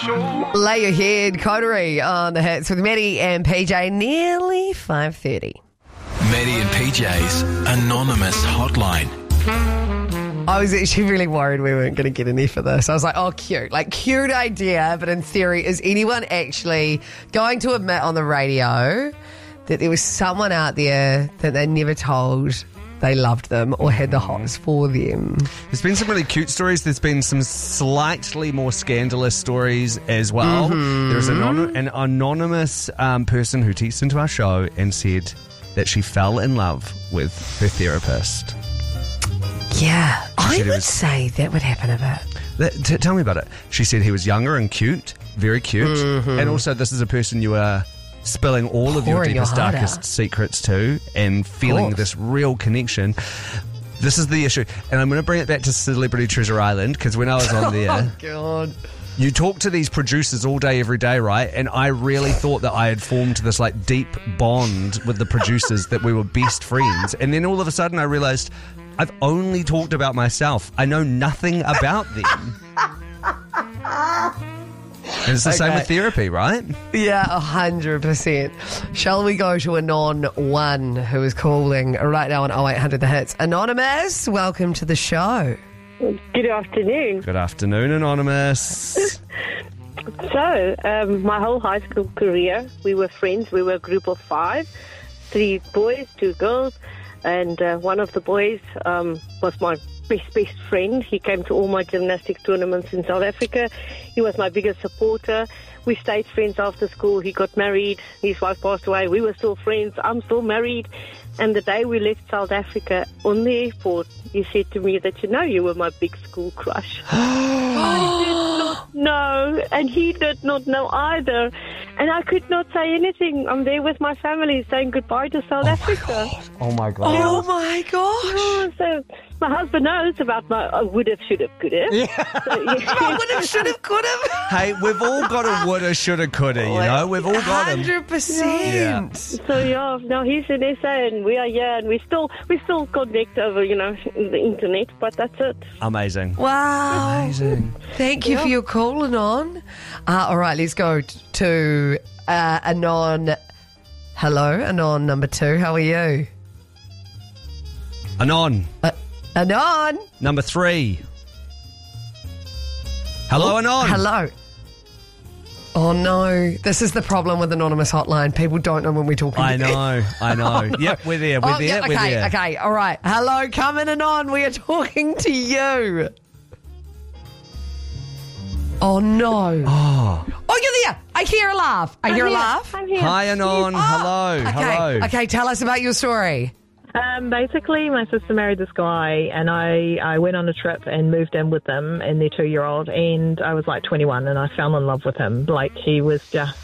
Lay your head, Coterie on the hits with Maddie and PJ, nearly 5:30. Maddie and PJ's Anonymous Hotline. I was actually really worried we weren't going to get any for this. I was like, oh, cute. Like, cute idea, but in theory, is anyone actually going to admit on the radio that there was someone out there that they never told they loved them or had the hots for them? There's been some really cute stories. There's been some slightly more scandalous stories as well. There's an anonymous person who texted into our show and said that she fell in love with her therapist. Yeah, I said it would was- say that would happen a bit. Tell me about it. She said he was younger and cute, very cute. And also this is a person you are spilling all of your Pouring your deepest, heart darkest out. secrets to and feeling course. this real connection. This is the issue. And I'm going to bring it back to Celebrity Treasure Island because when I was on there... Oh, God. You talk to these producers all day, every day, right? And I really thought that I had formed this like deep bond with the producers that we were best friends. And then all of a sudden I realised I've only talked about myself. I know nothing about them. And it's the same Okay. with therapy, right? Yeah, 100%. Shall we go to Anon 1, who is calling right now on 0800 The Hits. Anonymous, welcome to the show. Good afternoon. Good afternoon, Anonymous. So, my whole high school career, we were friends. We were a group of 5, 3 boys, 2 girls, and one of the boys was my best friend. He came to all my gymnastics tournaments in South Africa. He was my biggest supporter. We stayed friends after school. He got married. His wife passed away. We were still friends. I'm still married. And the day we left South Africa on the airport, he said to me that, you were my big school crush. I did not know, and he did not know either. And I could not say anything. I'm there with my family saying goodbye to South Africa. Oh my God. Oh, my gosh. Oh, so my husband knows about my would have, should have, could have. Yeah. So, yeah. Would have, should have, could have. Hey, we've all got a woulda, shoulda, coulda, you know? We've all got them. 100%. So yeah, now he's in SA and we are here and we still connect over, the internet, but that's it. Amazing. Wow. Amazing. Thank you for your call, Anon. All right, let's go to Anon. Hello, Anon number 2. How are you? Anon, Anon. number 3. Hello, Anon. Hello. Oh, no. This is the problem with Anonymous Hotline. People don't know when we're talking. I know. Yep, we're there. We're there. We're there. Okay, all right. Hello, come in and on. We are talking to you. Oh, no. Oh. Oh, you're there. I hear a laugh. I hear a laugh. I'm here. Hi, Anon. Oh, Hello. Okay. Hello. Okay, tell us about your story. Basically, my sister married this guy, and I went on a trip and moved in with them and their 2-year-old, and I was like 21, and I fell in love with him. Like, he was just...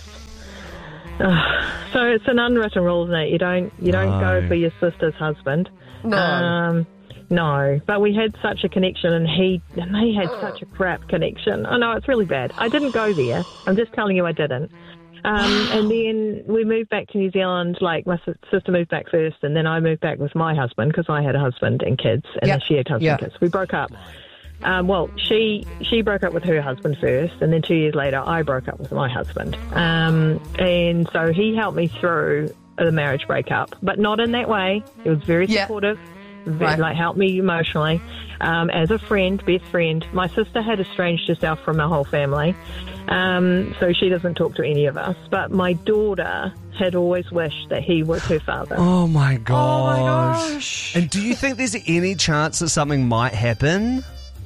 so it's an unwritten rule, isn't it? You don't go for your sister's husband. No. No, but we had such a connection, and they had such a crap connection. I know, it's really bad. I didn't go there. I'm just telling you I didn't. And then we moved back to New Zealand. Like, my sister moved back first, and then I moved back with my husband because I had a husband and kids, and then she had husband and kids. We broke up. Well, she broke up with her husband first, and then 2 years later, I broke up with my husband. And so he helped me through the marriage breakup, but not in that way. He was very supportive. Like, helped me emotionally as a friend, best friend. My sister had estranged herself from our whole family, so she doesn't talk to any of us. But my daughter had always wished that he was her father. Oh, my gosh. And do you think there's any chance that something might happen?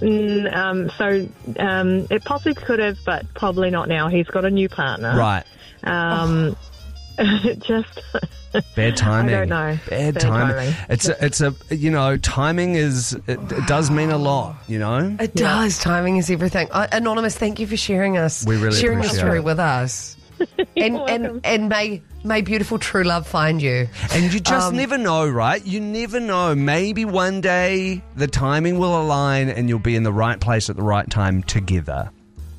It possibly could have, but probably not now. He's got a new partner. Right. Just... Bad timing. I don't know. Bad timing. Timing it does mean a lot, It does. Timing is everything. Anonymous, thank you for sharing your appreciate story it. with us. and may beautiful true love find you. And you just never know, right? You never know. Maybe one day the timing will align and you'll be in the right place at the right time together.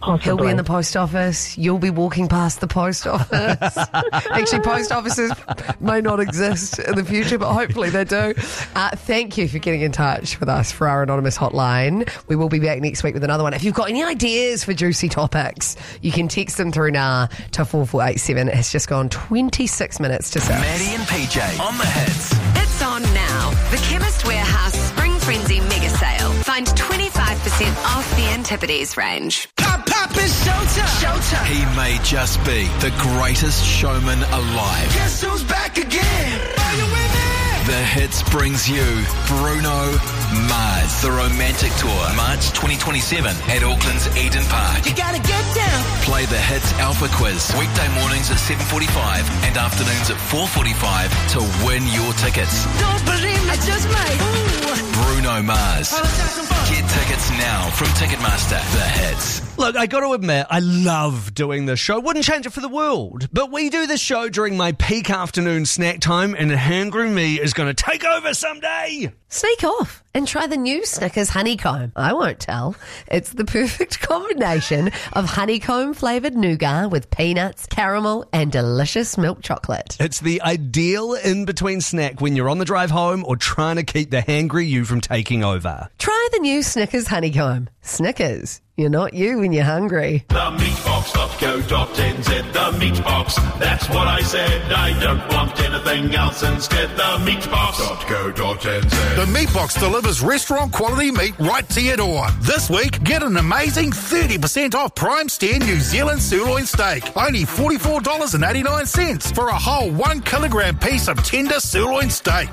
Possibly. He'll be in the post office. You'll be walking past the post office. Actually, post offices may not exist in the future, but hopefully they do. Thank you for getting in touch with us for our anonymous hotline. We will be back next week with another one. If you've got any ideas for juicy topics, you can text them through now to 4487. It has just gone 26 minutes to 6. Maddie and PJ on the hits. It's on now. The Chemist Warehouse Spring Frenzy Mega Sale. Find 25% off the Antipodes range. Pop, it's showtime. He may just be the greatest showman alive. Guess who's back again? Are you with me? The Hits brings you Bruno Mars, the romantic tour, March 2027 at Auckland's Eden Park. You gotta get down. Play the Hits Alpha Quiz, weekday mornings at 7:45 and afternoons at 4:45 to win your tickets. Don't believe me, I just might. Bruno Mars. Get tickets now from Ticketmaster. The Hits. Look, I got to admit, I love doing this show. Wouldn't change it for the world. But we do this show during my peak afternoon snack time, and hangry me is going to take over someday. Sneak off and try the new Snickers Honeycomb. I won't tell. It's the perfect combination of honeycomb flavoured nougat with peanuts, caramel, and delicious milk chocolate. It's the ideal in-between snack when you're on the drive home or trying to keep the hangry you from taking over. Try the new Snickers Honeycomb. Snickers. You're not you when you're hungry. Themeatbox.co.nz, the meat box. That's what I said. I don't want anything else instead. Themeatbox.co.nz. The Meat Box delivers restaurant quality meat right to your door. This week, get an amazing 30% off prime steer New Zealand sirloin steak. Only $44.89 for a whole 1 kilogram piece of tender sirloin steak.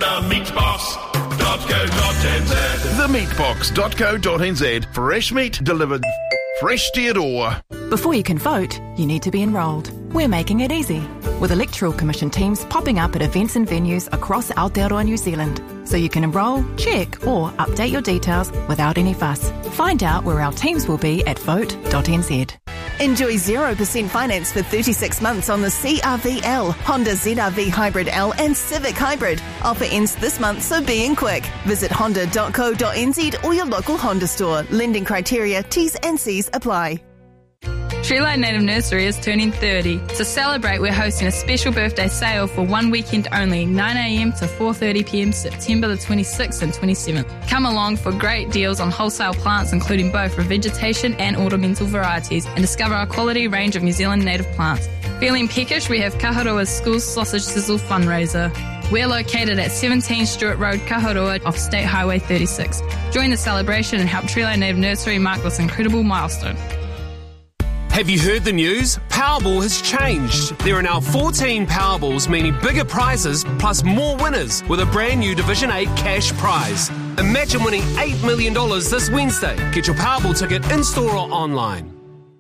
Themeatbox.co.nz. Themeatbox.co.nz. Fresh meat delivered fresh to your door. Before you can vote, you need to be enrolled. We're making it easy, with Electoral Commission teams popping up at events and venues across Aotearoa, New Zealand, so you can enrol, check or update your details without any fuss. Find out where our teams will be at vote.nz. Enjoy 0% finance for 36 months on the CR-V Honda ZR-V Hybrid L and Civic Hybrid. Offer ends this month, so be in quick. Visit honda.co.nz or your local Honda store. Lending criteria, T's and C's apply. Treeline Native Nursery is turning 30. To celebrate, we're hosting a special birthday sale for one weekend only, 9am to 4:30pm, September the 26th and 27th. Come along for great deals on wholesale plants, including both revegetation and ornamental varieties, and discover our quality range of New Zealand native plants. Feeling peckish? We have Kaharoa's School Sausage Sizzle fundraiser. We're located at 17 Stewart Road, Kaharoa, off State Highway 36. Join the celebration and help Treeline Native Nursery mark this incredible milestone. Have you heard the news? Powerball has changed. There are now 14 Powerballs, meaning bigger prizes plus more winners with a brand new Division 8 cash prize. Imagine winning $8 million this Wednesday. Get your Powerball ticket in-store or online.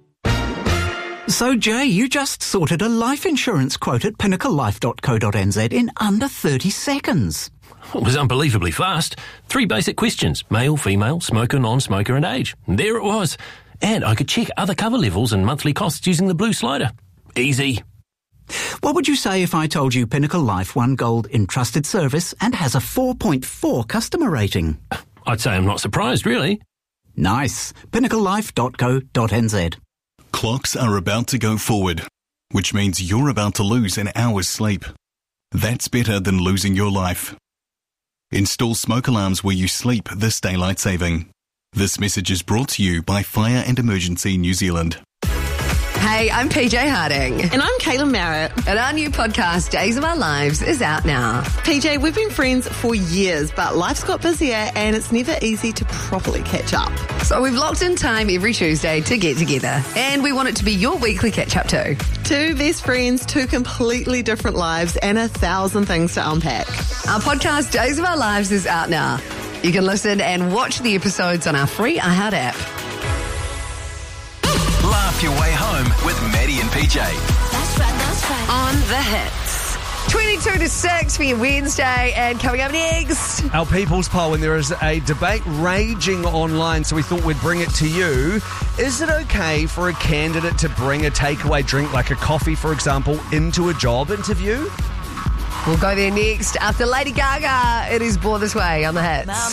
So, Jay, you just sorted a life insurance quote at pinnaclelife.co.nz in under 30 seconds. It was unbelievably fast. 3 basic questions: male, female, smoker, non-smoker and age. And there it was. And I could check other cover levels and monthly costs using the blue slider. Easy. What would you say if I told you Pinnacle Life won gold in trusted service and has a 4.4 customer rating? I'd say I'm not surprised, really. Nice. pinnaclelife.co.nz. Clocks are about to go forward, which means you're about to lose an hour's sleep. That's better than losing your life. Install smoke alarms where you sleep this daylight saving. This message is brought to you by Fire and Emergency New Zealand. Hey, I'm PJ Harding. And I'm Kayla Merritt. And our new podcast, Days of Our Lives, is out now. PJ, we've been friends for years, but life's got busier and it's never easy to properly catch up. So we've locked in time every Tuesday to get together. And we want it to be your weekly catch-up too. 2 best friends, 2 completely different lives, and 1,000 things to unpack. Our podcast, Days of Our Lives, is out now. You can listen and watch the episodes on our free iHeart app. Laugh your way home with Maddie and PJ. That's right. On the Hits. 22 to 6 for your Wednesday, and coming up next, our People's Poll, and there is a debate raging online, so we thought we'd bring it to you. Is it okay for a candidate to bring a takeaway drink, like a coffee, for example, into a job interview? We'll go there next after Lady Gaga. It is Born This Way on the Hits.